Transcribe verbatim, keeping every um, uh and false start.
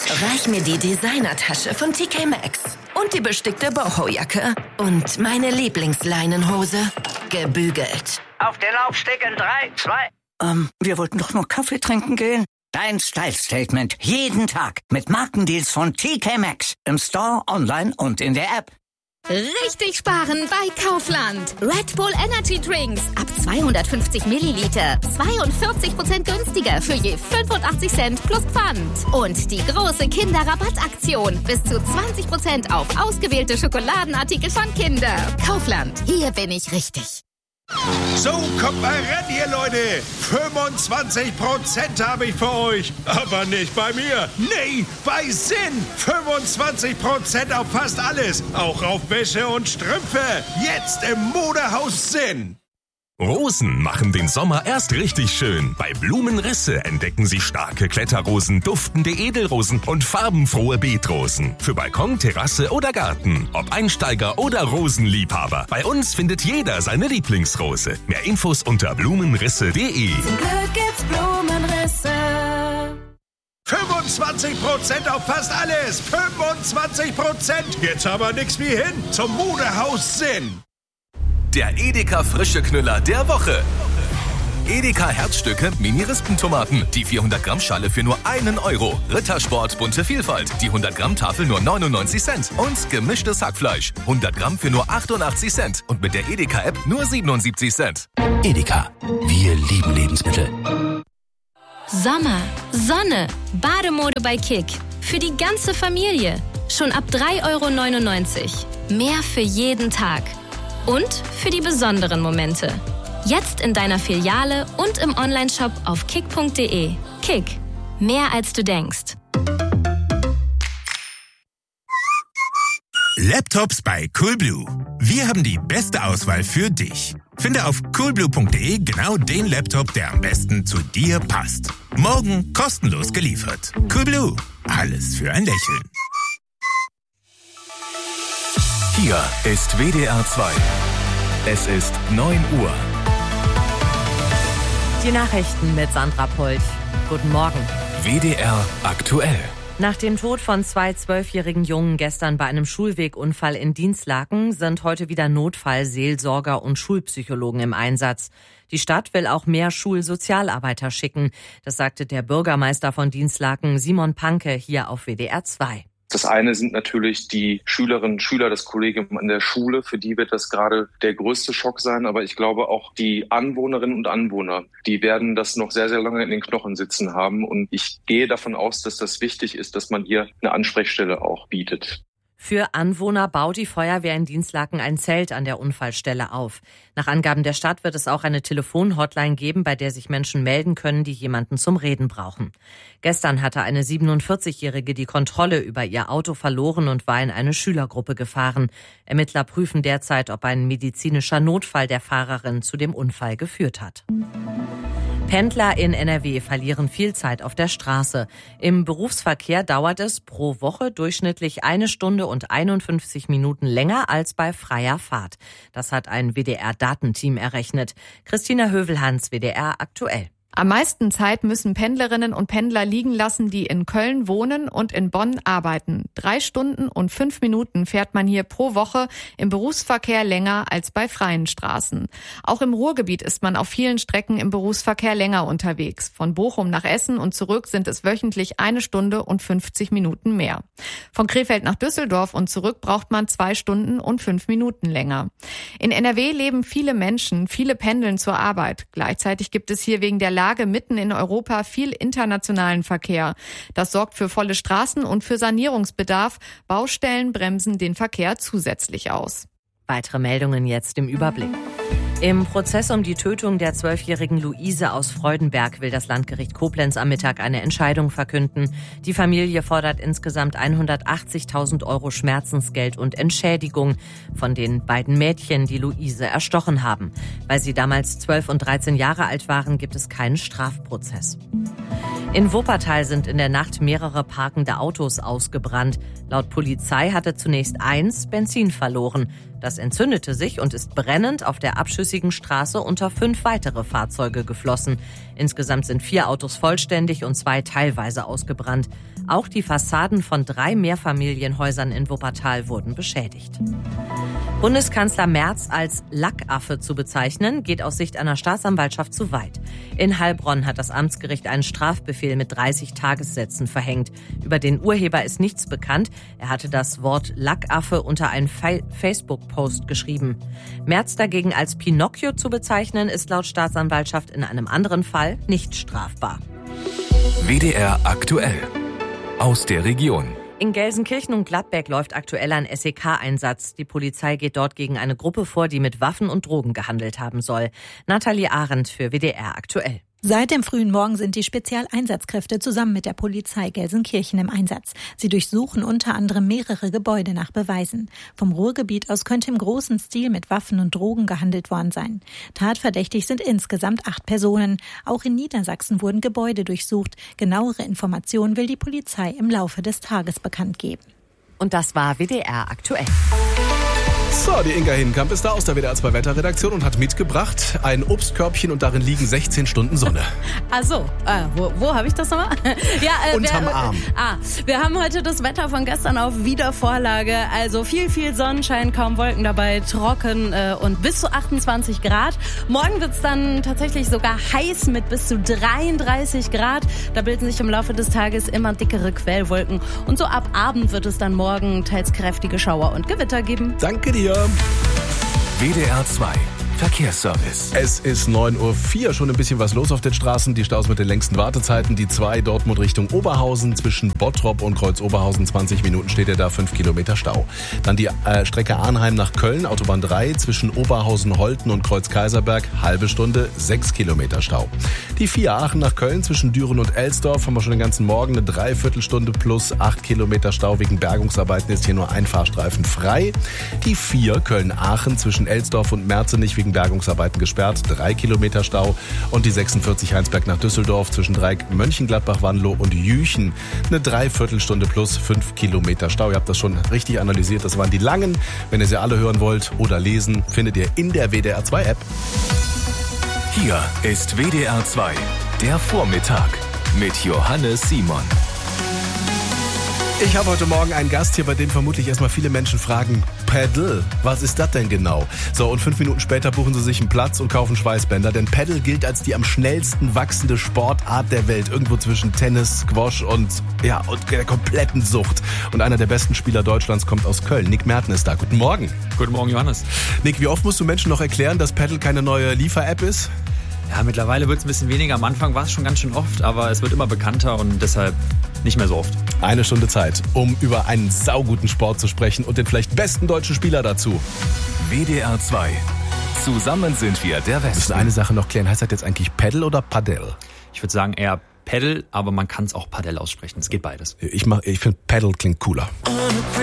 Reich mir die Designertasche von T K Maxx und die bestickte Boho-Jacke und meine Lieblingsleinenhose, gebügelt. Auf den Laufsteg in drei, zwei... Ähm, wir wollten doch nur Kaffee trinken gehen. Dein Style-Statement jeden Tag mit Markendeals von T K Maxx. Im Store, online und in der App. Richtig sparen bei Kaufland. Red Bull Energy Drinks ab zweihundertfünfzig Milliliter. zweiundvierzig Prozent günstiger für je fünfundachtzig Cent plus Pfand. Und die große Kinderrabattaktion. Bis zu zwanzig Prozent auf ausgewählte Schokoladenartikel von Kinder. Kaufland. Hier bin ich richtig. So, kommt mal ran hier, Leute. fünfundzwanzig Prozent habe ich für euch. Aber nicht bei mir. Nee, bei Sinn. fünfundzwanzig Prozent auf fast alles. Auch auf Wäsche und Strümpfe. Jetzt im Modehaus Sinn. Rosen machen den Sommer erst richtig schön. Bei Blumenrisse entdecken Sie starke Kletterrosen, duftende Edelrosen und farbenfrohe Beetrosen. Für Balkon, Terrasse oder Garten. Ob Einsteiger oder Rosenliebhaber. Bei uns findet jeder seine Lieblingsrose. Mehr Infos unter blumenrisse punkt de. Zum Glück gibt's Blumenrisse. fünfundzwanzig Prozent auf fast alles. fünfundzwanzig Prozent. Jetzt aber nix wie hin zum Modehaus Sinn. Der Edeka frische Knüller der Woche. Edeka Herzstücke Mini-Rispentomaten. Die vierhundert Gramm Schale für nur einen Euro. Rittersport bunte Vielfalt. Die hundert Gramm Tafel nur neunundneunzig Cent. Und gemischtes Hackfleisch. hundert Gramm für nur achtundachtzig Cent. Und mit der Edeka-App nur siebenundsiebzig Cent. Edeka. Wir lieben Lebensmittel. Sommer, Sonne, Bademode bei Kick. Für die ganze Familie. Schon ab drei Euro neunundneunzig. Mehr für jeden Tag. Und für die besonderen Momente. Jetzt in deiner Filiale und im Onlineshop auf kick punkt de. Kick. Mehr als du denkst. Laptops bei Coolblue. Wir haben die beste Auswahl für dich. Finde auf coolblue punkt de genau den Laptop, der am besten zu dir passt. Morgen kostenlos geliefert. Coolblue. Alles für ein Lächeln. Hier ist W D R zwei. Es ist neun Uhr. Die Nachrichten mit Sandra Polch. Guten Morgen. W D R aktuell. Nach dem Tod von zwei zwölfjährigen Jungen gestern bei einem Schulwegunfall in Dinslaken sind heute wieder Notfall-, Seelsorger und Schulpsychologen im Einsatz. Die Stadt will auch mehr Schulsozialarbeiter schicken. Das sagte der Bürgermeister von Dinslaken, Simon Panke, hier auf W D R zwei. Das eine sind natürlich die Schülerinnen und Schüler, das Kollegium an der Schule. Für die wird das gerade der größte Schock sein. Aber ich glaube auch die Anwohnerinnen und Anwohner, die werden das noch sehr, sehr lange in den Knochen sitzen haben. Und ich gehe davon aus, dass das wichtig ist, dass man hier eine Ansprechstelle auch bietet. Für Anwohner baut die Feuerwehr in Dinslaken ein Zelt an der Unfallstelle auf. Nach Angaben der Stadt wird es auch eine Telefon-Hotline geben, bei der sich Menschen melden können, die jemanden zum Reden brauchen. Gestern hatte eine siebenundvierzigjährige die Kontrolle über ihr Auto verloren und war in eine Schülergruppe gefahren. Ermittler prüfen derzeit, ob ein medizinischer Notfall der Fahrerin zu dem Unfall geführt hat. Pendler in N R W verlieren viel Zeit auf der Straße. Im Berufsverkehr dauert es pro Woche durchschnittlich eine Stunde und einundfünfzig Minuten länger als bei freier Fahrt. Das hat ein W D R-Datenteam errechnet. Christina Hövelhans, W D R aktuell. Am meisten Zeit müssen Pendlerinnen und Pendler liegen lassen, die in Köln wohnen und in Bonn arbeiten. Drei Stunden und fünf Minuten fährt man hier pro Woche im Berufsverkehr länger als bei freien Straßen. Auch im Ruhrgebiet ist man auf vielen Strecken im Berufsverkehr länger unterwegs. Von Bochum nach Essen und zurück sind es wöchentlich eine Stunde und fünfzig Minuten mehr. Von Krefeld nach Düsseldorf und zurück braucht man zwei Stunden und fünf Minuten länger. In N R W leben viele Menschen, viele pendeln zur Arbeit. Gleichzeitig gibt es hier wegen der Lage mitten in Europa viel internationalen Verkehr. Das sorgt für volle Straßen und für Sanierungsbedarf. Baustellen bremsen den Verkehr zusätzlich aus. Weitere Meldungen jetzt im Überblick. Im Prozess um die Tötung der zwölfjährigen Luise aus Freudenberg will das Landgericht Koblenz am Mittag eine Entscheidung verkünden. Die Familie fordert insgesamt hundertachtzigtausend Euro Schmerzensgeld und Entschädigung von den beiden Mädchen, die Luise erstochen haben. Weil sie damals zwölf und dreizehn Jahre alt waren, gibt es keinen Strafprozess. In Wuppertal sind in der Nacht mehrere parkende Autos ausgebrannt. Laut Polizei hatte zunächst eins Benzin verloren. Das entzündete sich und ist brennend auf der abschüssigen Straße unter fünf weitere Fahrzeuge geflossen. Insgesamt sind vier Autos vollständig und zwei teilweise ausgebrannt. Auch die Fassaden von drei Mehrfamilienhäusern in Wuppertal wurden beschädigt. Bundeskanzler Merz als Lackaffe zu bezeichnen, geht aus Sicht einer Staatsanwaltschaft zu weit. In Heilbronn hat das Amtsgericht einen Strafbefehl mit dreißig Tagessätzen verhängt. Über den Urheber ist nichts bekannt. Er hatte das Wort Lackaffe unter einen Facebook-Post geschrieben. Merz dagegen als Pinocchio zu bezeichnen, ist laut Staatsanwaltschaft in einem anderen Fall nicht strafbar. W D R aktuell. Aus der Region. In Gelsenkirchen und Gladbeck läuft aktuell ein S E K-Einsatz. Die Polizei geht dort gegen eine Gruppe vor, die mit Waffen und Drogen gehandelt haben soll. Nathalie Arendt für W D R aktuell. Seit dem frühen Morgen sind die Spezialeinsatzkräfte zusammen mit der Polizei Gelsenkirchen im Einsatz. Sie durchsuchen unter anderem mehrere Gebäude nach Beweisen. Vom Ruhrgebiet aus könnte im großen Stil mit Waffen und Drogen gehandelt worden sein. Tatverdächtig sind insgesamt acht Personen. Auch in Niedersachsen wurden Gebäude durchsucht. Genauere Informationen will die Polizei im Laufe des Tages bekannt geben. Und das war W D R aktuell. So, die Inga Hinkamp ist da aus der W D R zwei Wetterredaktion und hat mitgebracht ein Obstkörbchen und darin liegen sechzehn Stunden Sonne. Ach so, äh, wo, wo habe ich das nochmal? ja, äh, Unterm wir, Arm. Äh, ah, wir haben heute das Wetter von gestern auf Wiedervorlage. Also viel, viel Sonnenschein, kaum Wolken dabei, trocken äh, und bis zu achtundzwanzig Grad. Morgen wird's dann tatsächlich sogar heiß mit bis zu dreiunddreißig Grad. Da bilden sich im Laufe des Tages immer dickere Quellwolken. Und so ab Abend wird es dann morgen teils kräftige Schauer und Gewitter geben. Danke dir. W D R zwei Verkehrsservice. Es ist neun Uhr vier, schon ein bisschen was los auf den Straßen. Die Staus mit den längsten Wartezeiten. Die zwei Dortmund Richtung Oberhausen zwischen Bottrop und Kreuz Oberhausen. zwanzig Minuten steht er da, fünf Kilometer Stau. Dann die äh, Strecke Arnheim nach Köln, Autobahn drei zwischen Oberhausen-Holten und Kreuz Kaiserberg. Halbe Stunde, sechs Kilometer Stau. Die vier Aachen nach Köln zwischen Düren und Elsdorf haben wir schon den ganzen Morgen. Eine Dreiviertelstunde plus acht Kilometer Stau. Wegen Bergungsarbeiten ist hier nur ein Fahrstreifen frei. Die vier Köln-Aachen zwischen Elsdorf und Merzenich wegen Bergungsarbeiten gesperrt, drei Kilometer Stau. Und die sechsundvierzig Heinsberg nach Düsseldorf zwischen Dreieck Mönchengladbach-Wanlo und Jüchen. Eine Dreiviertelstunde plus fünf Kilometer Stau. Ihr habt das schon richtig analysiert. Das waren die langen. Wenn ihr sie alle hören wollt oder lesen, findet ihr in der W D R zwei App. Hier ist W D R zwei, der Vormittag mit Johannes Simon. Ich habe heute Morgen einen Gast hier, bei dem vermutlich erstmal viele Menschen fragen, Paddle, was ist das denn genau? So, und fünf Minuten später buchen sie sich einen Platz und kaufen Schweißbänder, denn Paddle gilt als die am schnellsten wachsende Sportart der Welt. Irgendwo zwischen Tennis, Squash und, ja, und der kompletten Sucht. Und einer der besten Spieler Deutschlands kommt aus Köln. Nick Merten ist da. Guten Morgen. Guten Morgen, Johannes. Nick, wie oft musst du Menschen noch erklären, dass Paddle keine neue Liefer-App ist? Ja, mittlerweile wird es ein bisschen weniger. Am Anfang war es schon ganz schön oft, aber es wird immer bekannter und deshalb nicht mehr so oft. Eine Stunde Zeit, um über einen sauguten Sport zu sprechen und den vielleicht besten deutschen Spieler dazu. W D R zwei. Zusammen sind wir der Westen. Wir müssen eine Sache noch klären. Heißt das jetzt eigentlich Paddle oder Padel? Ich würde sagen eher Paddle, aber man kann es auch Padel aussprechen. Es geht beides. Ich, mach, ich finde Paddle klingt cooler.